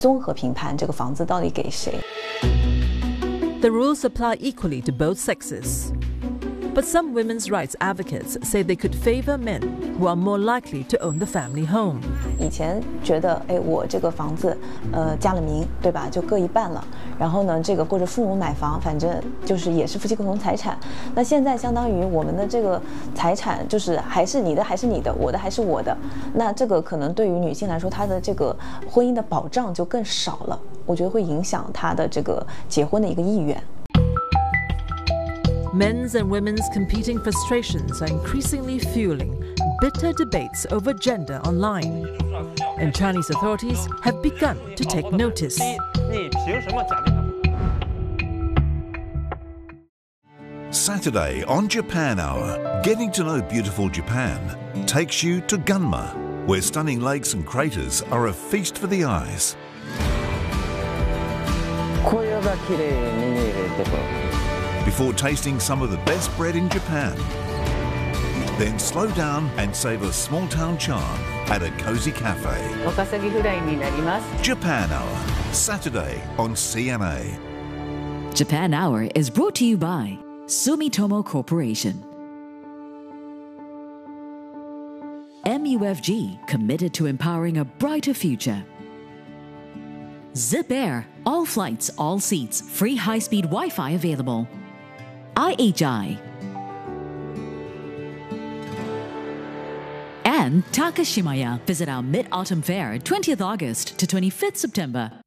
综合评判这个房子到底给谁。 The rules apply equally to both sexes. But some women's rights advocates say they could favor men who are more likely to own the family home. 以前觉得，我这个房子，加了名，对吧？就各一半了。然后呢，这个或者父母买房，反正就是也是夫妻共同财产。那现在相当于我们的这个财产，就是还是你的还是你的，我的还是我的。那这个可能对于女性来说，她的这个婚姻的保障就更少了。我觉得会影响她的这个结婚的一个意愿。 Men's and women's competing frustrations are increasingly fueling bitter debates over gender online, and Chinese authorities have begun to take notice. Saturday on Japan Hour, getting to know beautiful Japan takes you to Gunma, where stunning lakes and craters are a feast for the eyes. Before tasting some of the best bread in Japan. Then slow down and savour small-town charm at a cosy cafe. Japan Hour, Saturday on CNA. Japan Hour is brought to you by Sumitomo Corporation. MUFG, committed to empowering a brighter future. Zip Air, all flights, all seats, free high-speed Wi-Fi available. IHI. And Takashimaya. Visit our Mid-Autumn Fair, 20th August to 25th September.